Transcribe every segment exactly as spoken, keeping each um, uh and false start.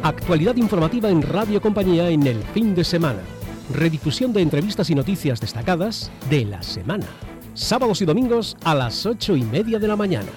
Actualidad informativa en Radio Compañía en el fin de semana. Redifusión de entrevistas y noticias destacadas de la semana. Sábados y domingos a las ocho y media de la mañana.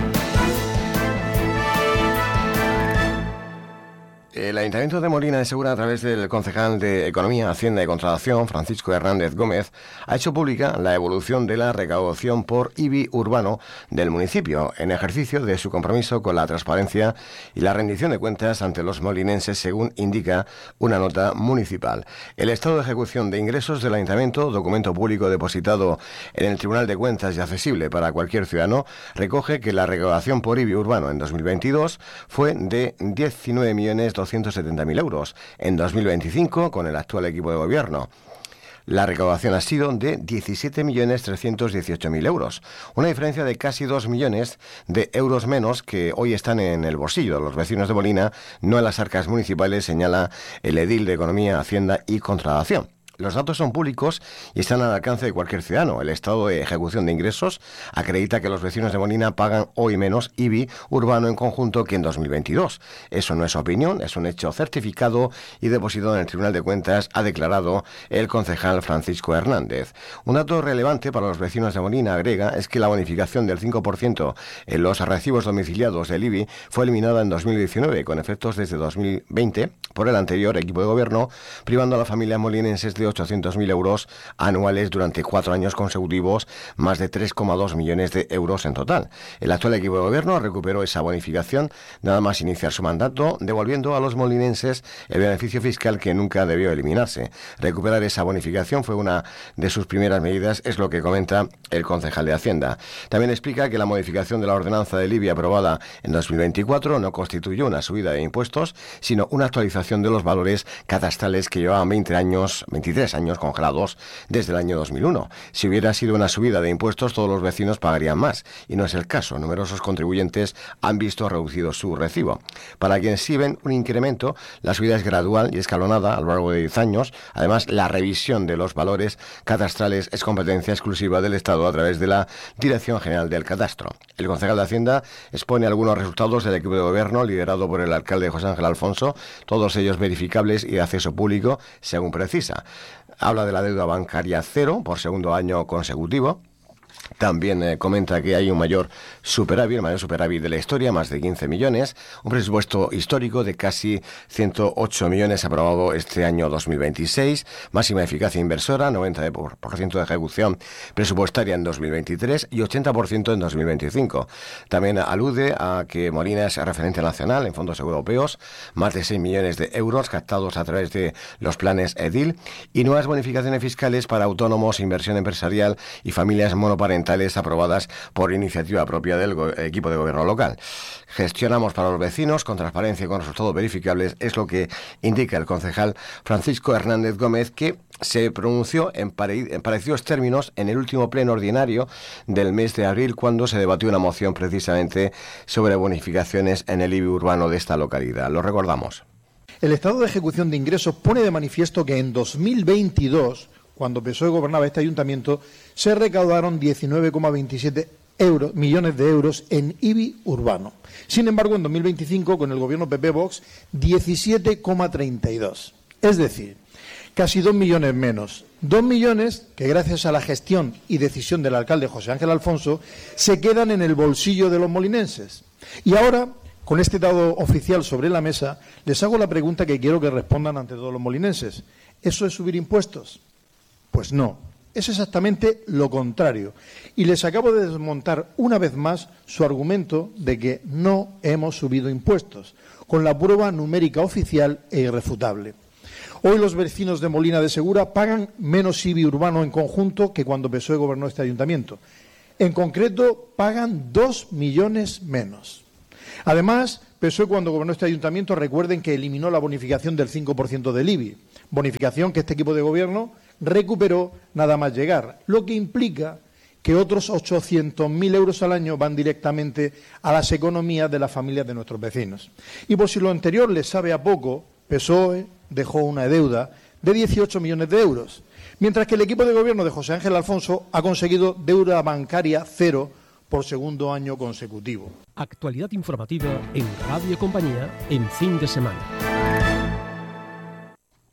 El Ayuntamiento de Molina de Segura, a través del concejal de Economía, Hacienda y Contratación, Francisco Hernández Gómez, ha hecho pública la evolución de la recaudación por I B I urbano del municipio, en ejercicio de su compromiso con la transparencia y la rendición de cuentas ante los molinenses, según indica una nota municipal. El estado de ejecución de ingresos del Ayuntamiento, documento público depositado en el Tribunal de Cuentas y accesible para cualquier ciudadano, recoge que la recaudación por I B I urbano en dos mil veintidós fue de diecinueve millones doscientos setenta mil euros. En dos mil veinticinco, con el actual equipo de gobierno, la recaudación ha sido de diecisiete millones trescientos dieciocho mil euros, una diferencia de casi dos millones de euros menos que hoy están en el bolsillo de los vecinos de Molina, no en las arcas municipales, señala el edil de Economía, Hacienda y Contratación. Los datos son públicos y están al alcance de cualquier ciudadano. El estado de ejecución de ingresos acredita que los vecinos de Molina pagan hoy menos I B I urbano en conjunto que en dos mil veintidós. Eso no es opinión, es un hecho certificado y depositado en el Tribunal de Cuentas, ha declarado el concejal Francisco Hernández. Un dato relevante para los vecinos de Molina, agrega, es que la bonificación del cinco por ciento en los recibos domiciliados del I B I fue eliminada en dos mil diecinueve, con efectos desde dos mil veinte, por el anterior equipo de gobierno, privando a la familia molinenses de ochocientos mil euros anuales durante cuatro años consecutivos, más de tres coma dos millones de euros en total. El actual equipo de gobierno recuperó esa bonificación nada más iniciar su mandato, devolviendo a los molinenses el beneficio fiscal que nunca debió eliminarse. Recuperar esa bonificación fue una de sus primeras medidas, es lo que comenta el concejal de Hacienda. También explica que la modificación de la ordenanza de I B I aprobada en dos mil veinticuatro no constituyó una subida de impuestos, sino una actualización de los valores catastrales que llevaban veinte años, veintitrés años congelados desde el año dos mil uno. Si hubiera sido una subida de impuestos, todos los vecinos pagarían más, y no es el caso. Numerosos contribuyentes han visto reducido su recibo. Para quienes sí ven un incremento, la subida es gradual y escalonada a lo largo de diez años. Además, la revisión de los valores catastrales es competencia exclusiva del Estado a través de la Dirección General del Catastro. El concejal de Hacienda expone algunos resultados del equipo de gobierno liderado por el alcalde José Ángel Alfonso, todos ellos verificables y de acceso público, según precisa. Habla de la deuda bancaria cero por segundo año consecutivo. También eh, comenta que hay un mayor superávit, el mayor superávit de la historia, más de quince millones, un presupuesto histórico de casi ciento ocho millones aprobado este año dos mil veintiséis, máxima eficacia inversora, noventa por ciento de ejecución presupuestaria en dos mil veintitrés y ochenta por ciento en dos mil veinticinco. También alude a que Molina es referencia nacional en fondos europeos, más de seis millones de euros captados a través de los planes EDIL y nuevas bonificaciones fiscales para autónomos, inversión empresarial y familias monoparentales aprobadas por iniciativa propia del go- equipo de gobierno local. Gestionamos para los vecinos con transparencia y con resultados verificables, es lo que indica el concejal Francisco Hernández Gómez, que se pronunció en, pare- en parecidos términos en el último pleno ordinario del mes de abril, cuando se debatió una moción precisamente sobre bonificaciones en el I B I urbano de esta localidad. Lo recordamos. El estado de ejecución de ingresos pone de manifiesto que en dos mil veintidós, cuando P S O E gobernaba este ayuntamiento, se recaudaron diecinueve coma veintisiete euros, millones de euros en I B I urbano. Sin embargo, en dos mil veinticinco, con el gobierno P P-Vox, diecisiete coma treinta y dos. Es decir, casi dos millones menos. Dos millones que, gracias a la gestión y decisión del alcalde José Ángel Alfonso, se quedan en el bolsillo de los molinenses. Y ahora, con este dato oficial sobre la mesa, les hago la pregunta que quiero que respondan ante todos los molinenses. ¿Eso es subir impuestos? Pues no, es exactamente lo contrario. Y les acabo de desmontar una vez más su argumento de que no hemos subido impuestos, con la prueba numérica oficial e irrefutable. Hoy los vecinos de Molina de Segura pagan menos I B I urbano en conjunto que cuando P S O E gobernó este ayuntamiento. En concreto, pagan dos millones menos. Además, P S O E cuando gobernó este ayuntamiento, recuerden que eliminó la bonificación del cinco por ciento del I B I, bonificación que este equipo de gobierno recuperó nada más llegar, lo que implica que otros ochocientos mil euros al año van directamente a las economías de las familias de nuestros vecinos. Y por si lo anterior les sabe a poco, P S O E dejó una deuda de dieciocho millones de euros, mientras que el equipo de gobierno de José Ángel Alfonso ha conseguido deuda bancaria cero por segundo año consecutivo. Actualidad informativa en Radio Compañía en fin de semana.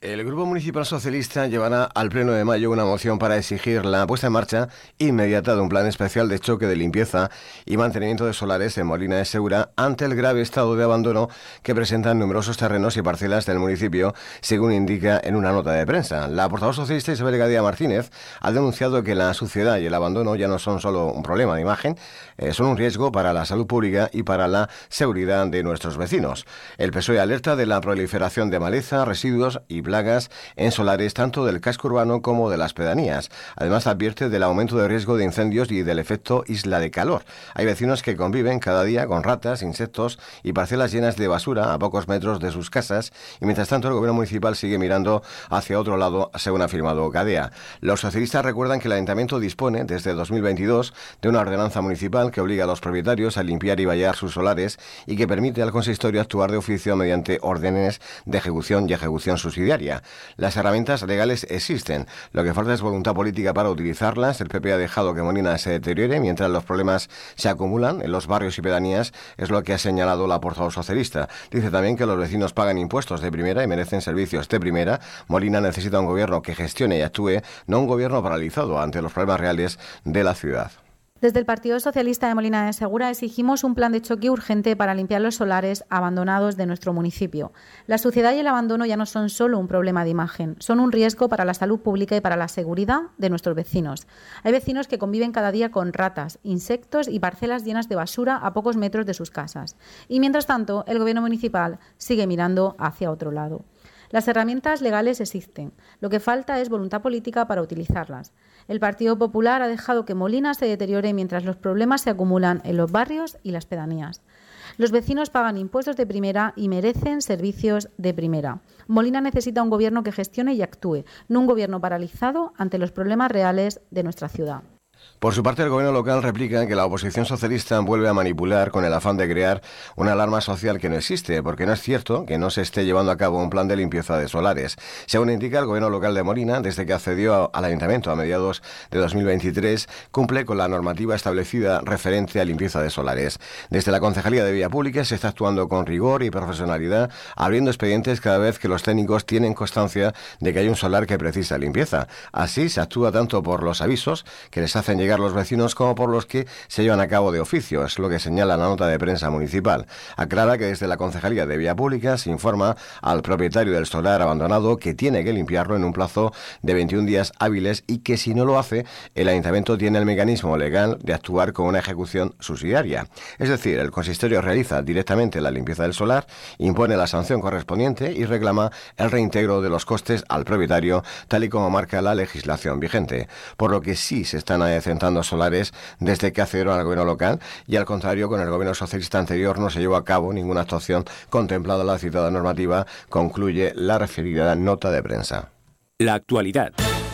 El Grupo Municipal Socialista llevará al Pleno de mayo una moción para exigir la puesta en marcha inmediata de un plan especial de choque de limpieza y mantenimiento de solares en Molina de Segura ante el grave estado de abandono que presentan numerosos terrenos y parcelas del municipio, según indica en una nota de prensa. La portavoz socialista Isabel Gadea Martínez ha denunciado que la suciedad y el abandono ya no son solo un problema de imagen, eh, son un riesgo para la salud pública y para la seguridad de nuestros vecinos. El P S O E alerta de la proliferación de maleza, residuos y plagas en solares tanto del casco urbano como de las pedanías. Además, advierte del aumento de riesgo de incendios y del efecto isla de calor. Hay vecinos que conviven cada día con ratas, insectos y parcelas llenas de basura a pocos metros de sus casas, y mientras tanto el gobierno municipal sigue mirando hacia otro lado, según ha afirmado Gadea. Los socialistas recuerdan que el ayuntamiento dispone desde dos mil veintidós de una ordenanza municipal que obliga a los propietarios a limpiar y vallar sus solares y que permite al consistorio actuar de oficio mediante órdenes de ejecución y ejecución subsidiaria. Las herramientas legales existen, lo que falta es voluntad política para utilizarlas. El P P ha dejado que Molina se deteriore mientras los problemas se acumulan en los barrios y pedanías, es lo que ha señalado la portavoz socialista. Dice también que los vecinos pagan impuestos de primera y merecen servicios de primera. Molina necesita un gobierno que gestione y actúe, no un gobierno paralizado ante los problemas reales de la ciudad. Desde el Partido Socialista de Molina de Segura exigimos un plan de choque urgente para limpiar los solares abandonados de nuestro municipio. La suciedad y el abandono ya no son solo un problema de imagen, son un riesgo para la salud pública y para la seguridad de nuestros vecinos. Hay vecinos que conviven cada día con ratas, insectos y parcelas llenas de basura a pocos metros de sus casas. Y mientras tanto, el Gobierno municipal sigue mirando hacia otro lado. Las herramientas legales existen, lo que falta es voluntad política para utilizarlas. El Partido Popular ha dejado que Molina se deteriore mientras los problemas se acumulan en los barrios y las pedanías. Los vecinos pagan impuestos de primera y merecen servicios de primera. Molina necesita un gobierno que gestione y actúe, no un gobierno paralizado ante los problemas reales de nuestra ciudad. Por su parte, el gobierno local replica que la oposición socialista vuelve a manipular con el afán de crear una alarma social que no existe, porque no es cierto que no se esté llevando a cabo un plan de limpieza de solares. Según indica el gobierno local de Molina, desde que accedió al ayuntamiento a mediados de dos mil veintitrés, cumple con la normativa establecida referente a limpieza de solares. Desde la Concejalía de Vía Pública se está actuando con rigor y profesionalidad, abriendo expedientes cada vez que los técnicos tienen constancia de que hay un solar que precisa limpieza. Así se actúa tanto por los avisos que les hacen llegar los vecinos como por los que se llevan a cabo de oficio, es lo que señala la nota de prensa municipal. Aclara que desde la Concejalía de Vía Pública se informa al propietario del solar abandonado que tiene que limpiarlo en un plazo de veintiún días hábiles y que si no lo hace, el ayuntamiento tiene el mecanismo legal de actuar con una ejecución subsidiaria. Es decir, el consistorio realiza directamente la limpieza del solar, impone la sanción correspondiente y reclama el reintegro de los costes al propietario, tal y como marca la legislación vigente. Por lo que sí se están adecentando solares desde que accedieron al gobierno local y, al contrario, con el gobierno socialista anterior no se llevó a cabo ninguna actuación contemplada en la citada normativa, concluye la referida nota de prensa. La actualidad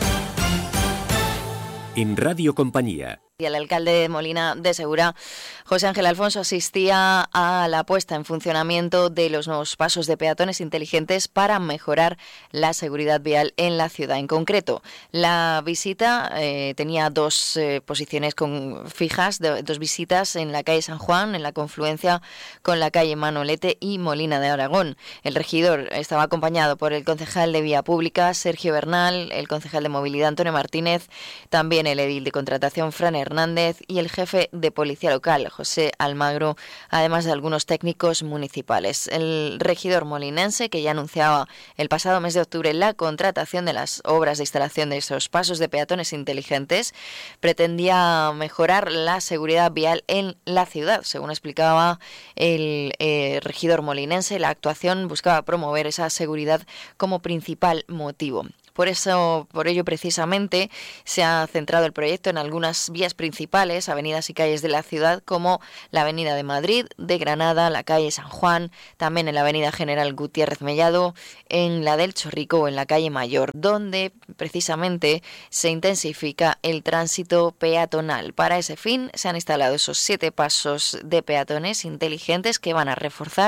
en Radio Compañía. Y el alcalde de Molina de Segura, José Ángel Alfonso, asistía a la puesta en funcionamiento de los nuevos pasos de peatones inteligentes para mejorar la seguridad vial en la ciudad. En concreto, la visita eh, tenía dos eh, posiciones con, fijas, de, dos visitas en la calle San Juan, en la confluencia con la calle Manolete y Molina de Aragón. El regidor estaba acompañado por el concejal de Vía Pública, Sergio Bernal, el concejal de Movilidad, Antonio Martínez, también el edil de Contratación, Fran Hernández, y el jefe de Policía Local, José Almagro, además de algunos técnicos municipales. El regidor molinense, que ya anunciaba el pasado mes de octubre la contratación de las obras de instalación de esos pasos de peatones inteligentes, pretendía mejorar la seguridad vial en la ciudad. Según explicaba el eh, regidor molinense, la actuación buscaba promover esa seguridad como principal motivo. Por eso, por ello precisamente, se ha centrado el proyecto en algunas vías principales, avenidas y calles de la ciudad, como la Avenida de Madrid, de Granada, la calle San Juan, también en la Avenida General Gutiérrez Mellado, en la del Chorrico o en la calle Mayor, donde precisamente se intensifica el tránsito peatonal. Para ese fin se han instalado esos siete pasos de peatones inteligentes que van a reforzar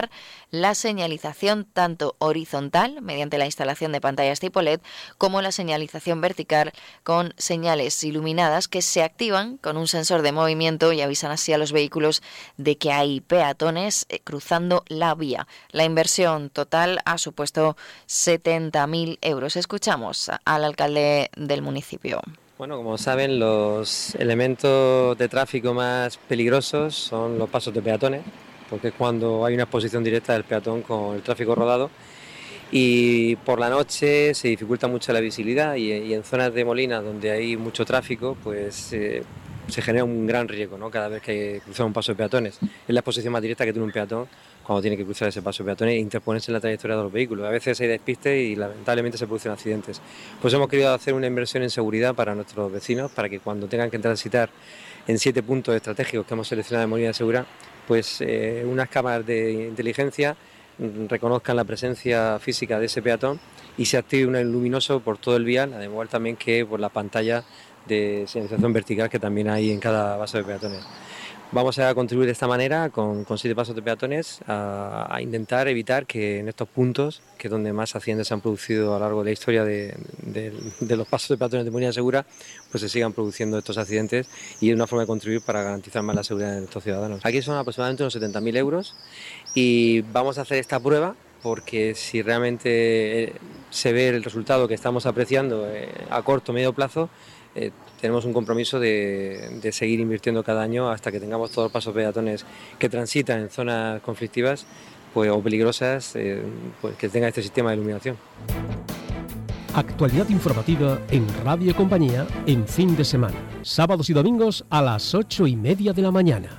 la señalización tanto horizontal, mediante la instalación de pantallas tipo L E D, como la señalización vertical con señales iluminadas que se activan con un sensor de movimiento y avisan así a los vehículos de que hay peatones cruzando la vía. La inversión total ha supuesto setenta mil euros. Escuchamos al alcalde del municipio. Bueno, como saben, los elementos de tráfico más peligrosos son los pasos de peatones, porque es cuando hay una exposición directa del peatón con el tráfico rodado, y por la noche se dificulta mucho la visibilidad y, y en zonas de Molina donde hay mucho tráfico, pues eh, se genera un gran riesgo, ¿no? Cada vez que hay que cruzar un paso de peatones. Es la exposición más directa que tiene un peatón cuando tiene que cruzar ese paso de peatones e interponerse en la trayectoria de los vehículos. A veces hay despistes y lamentablemente se producen accidentes. Pues hemos querido hacer una inversión en seguridad para nuestros vecinos, para que cuando tengan que transitar en siete puntos estratégicos que hemos seleccionado de Molina de Segura, pues eh, unas cámaras de inteligencia reconozcan la presencia física de ese peatón y se active un luminoso por todo el vial, al igual también que por la pantalla de señalización vertical que también hay en cada paso de peatones. Vamos a contribuir de esta manera, con, con siete pasos de peatones, a, a intentar evitar que en estos puntos, que es donde más accidentes se han producido a lo largo de la historia de, de, de los pasos de peatones de Molina de Segura, pues se sigan produciendo estos accidentes y es una forma de contribuir para garantizar más la seguridad de nuestros ciudadanos. Aquí son aproximadamente unos setenta mil euros y vamos a hacer esta prueba porque si realmente se ve el resultado que estamos apreciando a corto o medio plazo, eh, tenemos un compromiso de, de seguir invirtiendo cada año hasta que tengamos todos los pasos peatones que transitan en zonas conflictivas pues, o peligrosas, eh, pues, que tengan este sistema de iluminación. Actualidad informativa en Radio Compañía en fin de semana, sábados y domingos a las ocho y media de la mañana.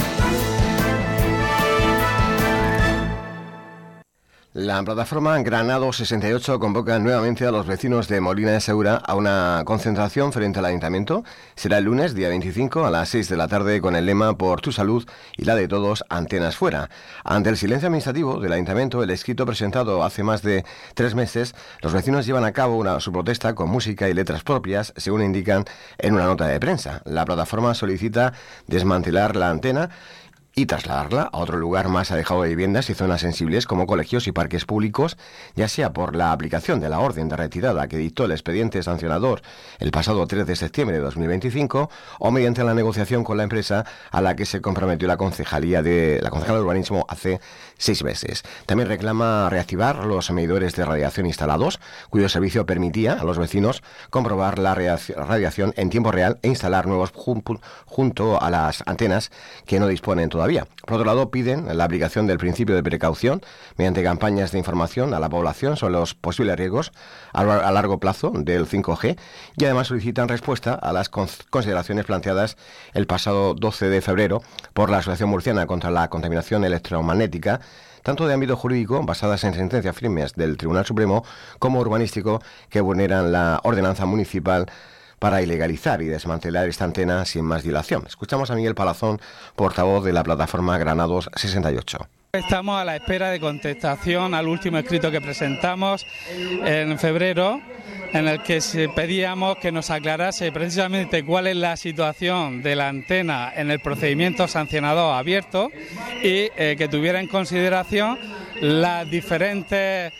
La plataforma Granado sesenta y ocho convoca nuevamente a los vecinos de Molina de Segura a una concentración frente al Ayuntamiento. Será el lunes, día veinticinco, a las seis de la tarde, con el lema "Por tu salud y la de todos, antenas fuera". Ante el silencio administrativo del Ayuntamiento, el escrito presentado hace más de tres meses, los vecinos llevan a cabo una, su protesta con música y letras propias, según indican en una nota de prensa. La plataforma solicita desmantelar la antena y trasladarla a otro lugar más alejado de viviendas y zonas sensibles como colegios y parques públicos, ya sea por la aplicación de la orden de retirada que dictó el expediente sancionador el pasado tres de septiembre de dos mil veinticinco o mediante la negociación con la empresa a la que se comprometió la concejalía de la concejala de urbanismo hace seis meses. También reclama reactivar los medidores de radiación instalados, cuyo servicio permitía a los vecinos comprobar la radiación en tiempo real e instalar nuevos junto a las antenas que no disponen todavía. Todavía. Por otro lado, piden la aplicación del principio de precaución mediante campañas de información a la población sobre los posibles riesgos a largo plazo del cinco G y además solicitan respuesta a las consideraciones planteadas el pasado doce de febrero por la Asociación Murciana contra la Contaminación Electromagnética, tanto de ámbito jurídico, basadas en sentencias firmes del Tribunal Supremo, como urbanístico, que vulneran la ordenanza municipal para ilegalizar y desmantelar esta antena sin más dilación. Escuchamos a Miguel Palazón, portavoz de la plataforma Granados sesenta y ocho. Estamos a la espera de contestación al último escrito que presentamos en febrero, en el que pedíamos que nos aclarase precisamente cuál es la situación de la antena en el procedimiento sancionador abierto y eh, que tuviera en consideración las diferentes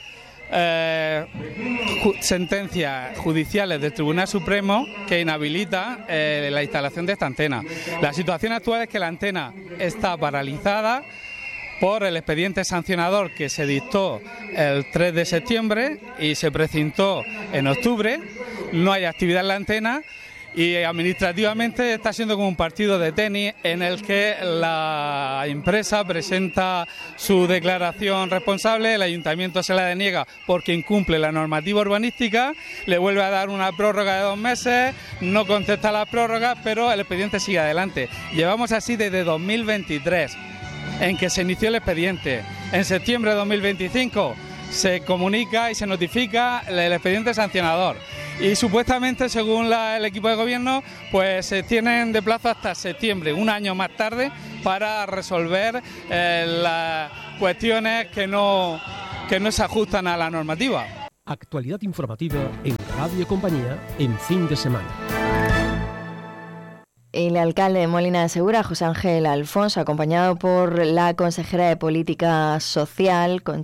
Eh, ju sentencias judiciales del Tribunal Supremo que inhabilitan eh, la instalación de esta antena. La situación actual es que la antena está paralizada por el expediente sancionador que se dictó el tres de septiembre y se precintó en octubre. No hay actividad en la antena y administrativamente está siendo como un partido de tenis en el que la empresa presenta su declaración responsable, el ayuntamiento se la deniega porque incumple la normativa urbanística, le vuelve a dar una prórroga de dos meses, no contesta las prórrogas, pero el expediente sigue adelante. Llevamos así desde dos mil veintitrés, en que se inició el expediente. En septiembre de dos mil veinticinco se comunica y se notifica el expediente sancionador. Y supuestamente, según la, el equipo de gobierno, pues se tienen de plazo hasta septiembre, un año más tarde, para resolver eh, las cuestiones que no, que no se ajustan a la normativa. Actualidad informativa en Radio Compañía en fin de semana. El alcalde de Molina de Segura, José Ángel Alfonso, acompañado por la consejera de Política Social,